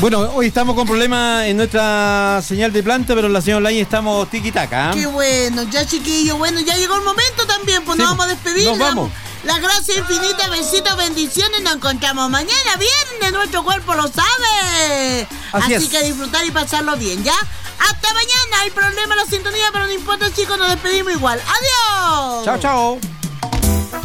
Bueno, hoy estamos con problemas en nuestra señal de planta, pero en la señal online estamos tiki-taka. Qué bueno, ya chiquillo, bueno, ya llegó el momento también, pues sí, nos vamos a despedir. Nos vamos. Las gracias infinitas, besitos, bendiciones, nos encontramos mañana viernes, nuestro cuerpo lo sabe. Así que disfrutar y pasarlo bien, ¿ya? Hasta mañana, hay problema en la sintonía, pero no importa, chicos, nos despedimos igual. ¡Adiós! Chao, chao.